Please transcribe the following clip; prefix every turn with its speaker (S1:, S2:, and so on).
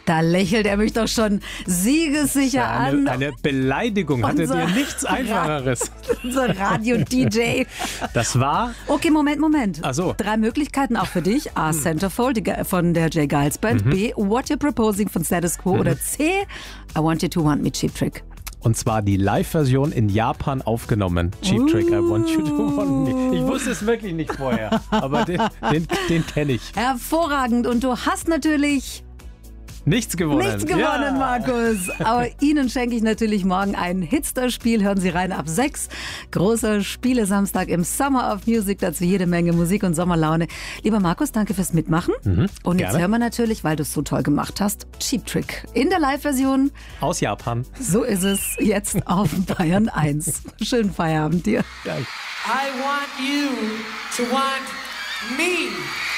S1: Da lächelt er mich doch schon siegessicher an.
S2: Eine Beleidigung. Hattet ihr nichts Einfacheres?
S1: Unser Radio-DJ.
S2: Das war...
S1: Okay, Moment.
S2: Ach so.
S1: 3 Möglichkeiten auch für dich. A. Centerfold von der J. Geils Band. B. What You're Proposing von Status Quo. Oder C. I Want You to Want Me, Cheap Trick.
S2: Und zwar die Live-Version in Japan aufgenommen. Cheap Trick, I Want You to Want Me. Ich wusste es wirklich nicht vorher, aber den kenne ich.
S1: Hervorragend. Und du hast natürlich...
S2: Nichts gewonnen.
S1: Ja. Markus. Aber Ihnen schenke ich natürlich morgen ein Hitster-Spiel. Hören Sie rein ab 6. Großer Spielesamstag im Summer of Music. Dazu jede Menge Musik und Sommerlaune. Lieber Markus, danke fürs Mitmachen. Und jetzt hören wir natürlich, weil du es so toll gemacht hast, Cheap Trick in der Live-Version.
S2: Aus Japan.
S1: So ist es jetzt auf Bayern 1. Schönen Feierabend dir.
S2: Danke.
S3: I want you to want me.